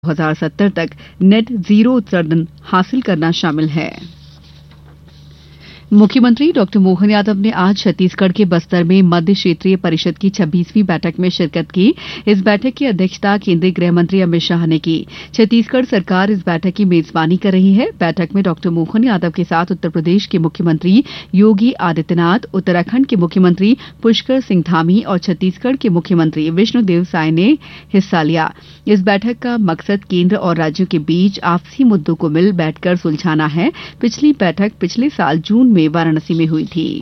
2070 तक net zero उत्सर्जन हासिल करना शामिल है। मुख्यमंत्री डॉ मोहन यादव ने आज छत्तीसगढ़ के बस्तर में मध्य क्षेत्रीय परिषद की 26वीं बैठक में शिरकत की। इस बैठक की अध्यक्षता केंद्रीय गृह मंत्री अमित शाह ने की। छत्तीसगढ़ सरकार इस बैठक की मेजबानी कर रही है। बैठक में डॉ मोहन यादव के साथ उत्तर प्रदेश के मुख्यमंत्री योगी आदित्यनाथ, उत्तराखंड के मुख्यमंत्री पुष्कर सिंह धामी और छत्तीसगढ़ के मुख्यमंत्री विष्णुदेव साय ने हिस्सा लिया। इस बैठक का मकसद केंद्र और राज्यों के बीच आपसी मुद्दों को मिल बैठकर सुलझाना है। पिछली बैठक पिछले साल जून में वाराणसी में हुई थी।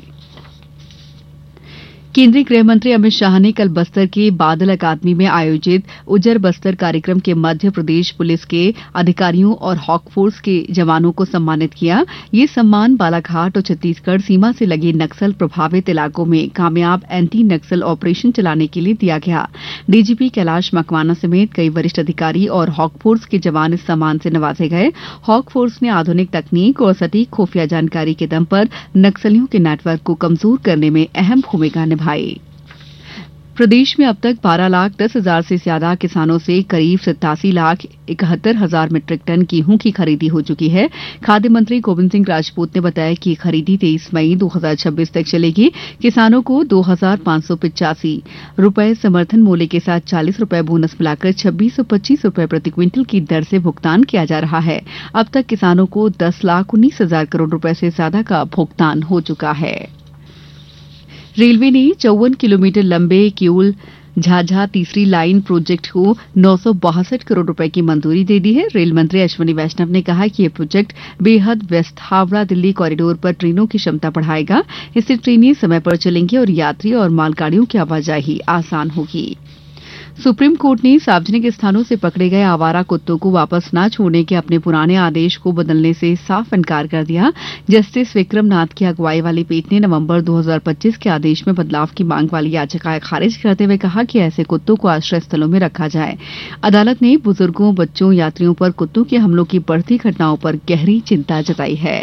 केंद्रीय गृह मंत्री अमित शाह ने कल बस्तर के बादल अकादमी में आयोजित उजर बस्तर कार्यक्रम के मध्य प्रदेश पुलिस के अधिकारियों और हॉक फोर्स के जवानों को सम्मानित किया। ये सम्मान बालाघाट और छत्तीसगढ़ सीमा से लगे नक्सल प्रभावित इलाकों में कामयाब एंटी नक्सल ऑपरेशन चलाने के लिए दिया गया। डीजीपी कैलाश मकवाना समेत कई वरिष्ठ अधिकारी और हॉक फोर्स के जवान इस सम्मान से नवाजे गए। हॉक फोर्स ने आधुनिक तकनीक और सटीक खुफिया जानकारी के दम पर नक्सलियों के नेटवर्क को कमजोर करने में अहम भूमिका निभाई। प्रदेश में अब तक 12,10,000 से ज्यादा किसानों से करीब 87,71,000 मीट्रिक टन गेहूं की खरीदी हो चुकी है। खाद्य मंत्री गोविंद सिंह राजपूत ने बताया कि खरीदी 23 मई 2026 तक चलेगी। किसानों को 2,585 रुपए समर्थन मूल्य के साथ 40 रुपए बोनस मिलाकर 2,625 रुपए प्रति क्विंटल की दर से भुगतान किया जा रहा है। अब तक किसानों को 10,19,000 करोड़ रुपए से ज्यादा का भुगतान हो चुका है। रेलवे ने 54 किलोमीटर लंबे किऊल झाझा तीसरी लाइन प्रोजेक्ट को 962 करोड़ रुपए की मंजूरी दे दी है। रेल मंत्री अश्विनी वैष्णव ने कहा कि यह प्रोजेक्ट बेहद व्यस्त हावड़ा दिल्ली कॉरिडोर पर ट्रेनों की क्षमता बढ़ाएगा। इससे ट्रेनें समय पर चलेंगी और यात्री और मालगाड़ियों की आवाजाही आसान होगी। सुप्रीम कोर्ट ने सार्वजनिक स्थानों से पकड़े गए आवारा कुत्तों को वापस न छोड़ने के अपने पुराने आदेश को बदलने से साफ इनकार कर दिया। जस्टिस विक्रम नाथ की अगुवाई वाली पीठ ने नवंबर 2025 के आदेश में बदलाव की मांग वाली याचिकाएं खारिज करते हुए कहा कि ऐसे कुत्तों को आश्रय स्थलों में रखा जाए। अदालत ने बुजुर्गों, बच्चों, यात्रियों पर कुत्तों के हमलों की बढ़ती घटनाओं पर गहरी चिंता जताई है।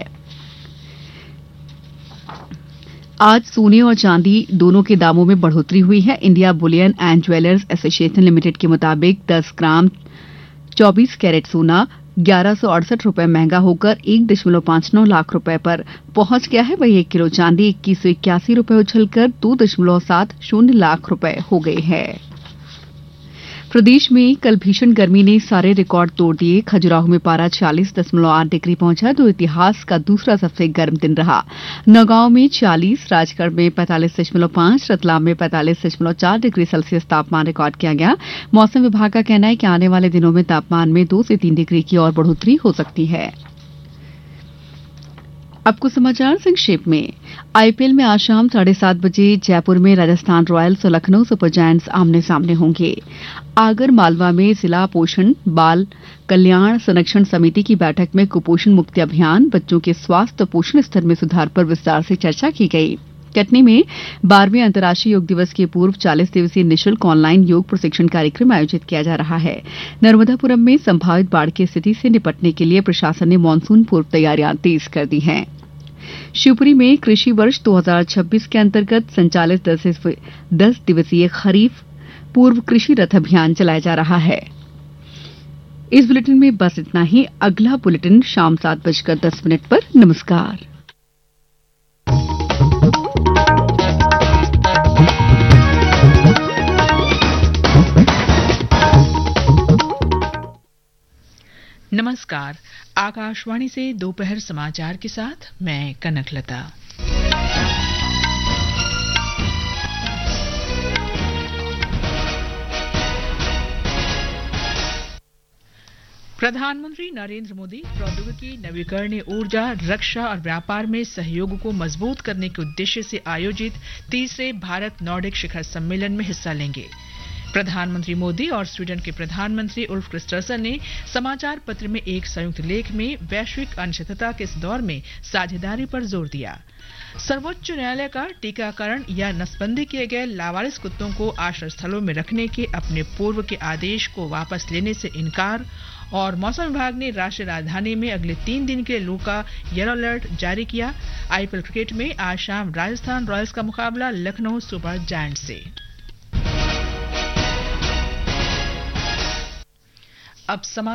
आज सोने और चांदी दोनों के दामों में बढ़ोतरी हुई है। India Boolean and jewellers association limited के मुताबिक 10 ग्राम 24 कैरेट सोना 1168 रुपए महंगा होकर 1.59 लाख रुपए पर पहुंच गया है। वहीं 1 किलो चांदी 2181 रुपए उछलकर 2.70 लाख रुपए हो गई है। प्रदेश में कल भीषण गर्मी ने सारे रिकॉर्ड तोड़ दिए। खजुराहो में पारा 46.8 डिग्री पहुंचा, जो इतिहास का दूसरा सबसे गर्म दिन रहा। नौगांव में 40, राजगढ़ में 45.5, रतलाम में 45.4 डिग्री सेल्सियस तापमान रिकॉर्ड किया गया। मौसम विभाग का कहना है कि आने वाले दिनों में तापमान में 2 से 3 डिग्री की और बढ़ोतरी हो सकती है। अब कुछ समाचार संक्षेप में। आईपीएल में आज शाम 7:30 बजे जयपुर में राजस्थान रॉयल्स और लखनऊ सुपर जायंट्स आमने सामने होंगे। आगर मालवा में जिला पोषण बाल कल्याण संरक्षण समिति की बैठक में कुपोषण मुक्ति अभियान, बच्चों के स्वास्थ्य और पोषण स्तर में सुधार पर विस्तार से चर्चा की गई। कटनी में 12वें अंतर्राष्ट्रीय योग दिवस के पूर्व 40 दिवसीय निःशुल्क ऑनलाइन योग प्रशिक्षण कार्यक्रम आयोजित किया जा रहा है। नर्मदापुरम में संभावित बाढ़ की स्थिति से निपटने के लिए प्रशासन ने मानसून पूर्व तैयारियां तेज कर दी हैं। शिवपुरी में कृषि वर्ष 2026 के अंतर्गत संचालित 10 दिवसीय खरीफ पूर्व कृषि रथ अभियान चलाया जा रहा है। इस बुलेटिन में बस इतना ही। अगला बुलेटिन शाम 7:10 पर। नमस्कार। नमस्कार। आकाशवाणी से दोपहर समाचार के साथ मैं कनकलता। प्रधानमंत्री नरेंद्र मोदी प्रौद्योगिकी, नवीकरणीय ऊर्जा, रक्षा और व्यापार में सहयोग को मजबूत करने के उद्देश्य से आयोजित तीसरे भारत नॉर्डिक शिखर सम्मेलन में हिस्सा लेंगे। प्रधानमंत्री मोदी और स्वीडन के प्रधानमंत्री उल्फ क्रिस्टरसन ने समाचार पत्र में एक संयुक्त लेख में वैश्विक अनिश्चितता के इस दौर में साझेदारी पर जोर दिया। सर्वोच्च न्यायालय का टीकाकरण या नसबंदी किए गए लावारिस कुत्तों को आश्रय स्थलों में रखने के अपने पूर्व के आदेश को वापस लेने से इनकार और मौसम विभाग ने राष्ट्रीय राजधानी में अगले 3 दिन के लिए लू का येलो अलर्ट जारी किया। आईपीएल क्रिकेट में आज शाम राजस्थान रॉयल्स का मुकाबला लखनऊ सुपर जायंट्स से। अब